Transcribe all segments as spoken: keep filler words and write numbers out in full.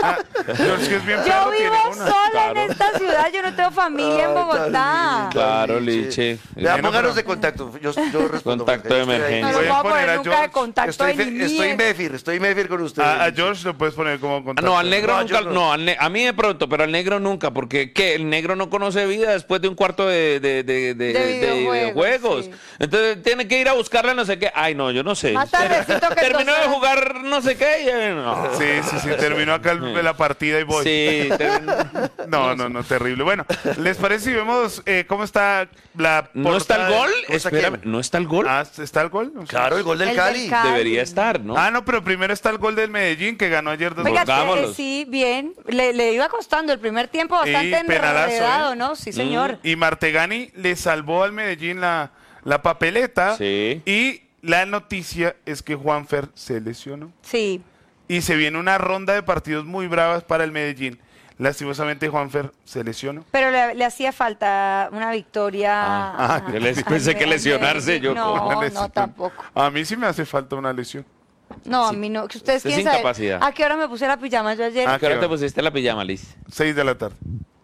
George, que es bien Yo perro, vivo tiene una. sola Claro. en esta ciudad, yo no tengo familia en Ay, Bogotá. tan lindo, Claro, Liche. Ya, Bueno, pónganos pero- de contacto. Yo, yo respondo. Contacto Jorge, de yo estoy ahí. emergencia. No Voy lo a voy a poner poner a nunca George. de contacto Estoy, de fe- ni estoy mía. Mefir, estoy Mefir con ustedes. A, a George lo puedes poner como contacto. No, al negro No, nunca, yo no. no, al ne- a mí de pronto, pero al negro nunca, porque ¿qué? El negro no conoce vida después de un cuarto de, de, de, de, De de videojuegos, videojuegos. sí. Entonces tiene que ir a buscarla no sé qué. Ay, no, yo no sé. Más tardecito que Terminó dos de horas. jugar no sé qué y eh, no. Sí, sí, sí, terminó acá el- la partida y voy. Sí, terminó- No, no, no, terrible. Bueno, ¿les parece si vemos eh, cómo está la ¿No está el portada? gol? ¿Cómo está Espérame, quién? ¿no está el gol? Ah, ¿está el gol? O sea, Claro, el gol del El Cali. del Cali. Debería estar, ¿no? Ah, no, pero primero está el gol del Medellín que ganó ayer dos Oiga, goles. que, Pongámoslos. eh, sí, bien. Le, le iba costando el primer tiempo bastante Y penalazo, enredado, ¿eh? ¿no? Sí, señor. Y Martegani le salvó al Medellín la, la papeleta. Sí. Y la noticia es que Juanfer se lesionó. Sí. Y se viene una ronda de partidos muy bravas para el Medellín. Lastimosamente Juanfer se lesionó. Pero le, le hacía falta una victoria. Ah, a- yo les al pensé que Medellín. lesionarse, yo No, Una no, lesión. tampoco. A mí sí me hace falta una lesión. No, a mí no. Que ustedes Es quieren saber. incapacidad. ¿A qué hora me puse la pijama yo ayer? Ah, ¿A qué hora qué te va. pusiste la pijama, Liz? seis de la tarde.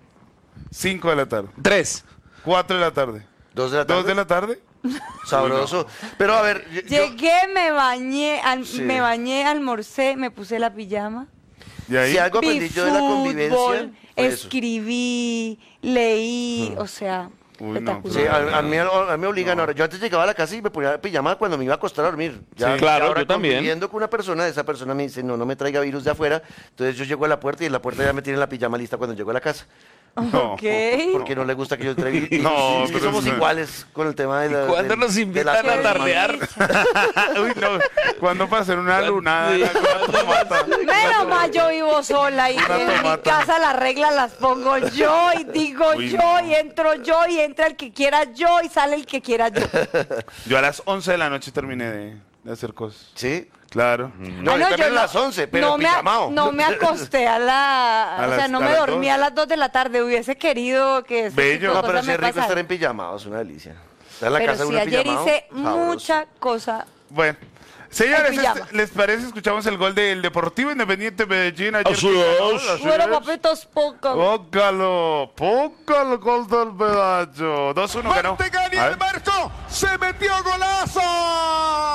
cinco de la tarde. Tres. cuatro de la tarde. Dos de la tarde. dos de la tarde. Sabroso. Pero a ver, yo- yo- Llegué, me bañé, al- Sí. me bañé, almorcé, me puse la pijama. Y ahí. si algo Vi aprendí yo de la convivencia. fútbol, fue eso. escribí, leí, o sea, Uy, no, espectacular. Sí, a, a mí, a mí me obligan ahora. Yo antes llegaba a la casa y me ponía pijama cuando me iba a acostar a dormir. Ya, Sí, claro, ya ahora yo también. conviviendo con una persona, esa persona me dice, no, no me traiga virus de afuera. Entonces yo llego a la puerta y en la puerta ya me tienen la pijama lista cuando llego a la casa. No. Ok. Porque no le gusta que yo traiga. y- No, es que pero somos es- iguales con el tema de la. ¿Cuándo del- nos de invitan la a cuaresma. tardear? Uy, no. ¿Cuándo para hacer una lunada? Sí. Una tomata. Menos mal yo vivo sola y Una en mi tomata. casa las reglas las pongo yo y digo Uy, yo no. y entro yo y entra el que quiera yo y sale el que quiera yo. Yo a las once de la noche terminé de, de hacer cosas. Sí. Claro. No, Ah, yo también a no- las once, pero no me, a- pijamao. no me acosté a la... A o sea, las- no a me las dormí dos. a las dos de la tarde. Hubiese querido que... ese Bello. tipo de No, pero cosas sí me es rico pasaran. estar en pijamao, es una delicia. Estar en la Pero casa de sí, una ayer pijamao, hice sabroso. mucha cosa. Bueno. Señores, En pijama. este- ¿les parece? Escuchamos el gol del Deportivo Independiente Medellín ayer. Así que ganó, es. así Bueno, es. papitos, poco. Póngalo, póngalo, gol del pedacho. dos uno ganó. Martegani, A ver. Alberto, se metió golazo.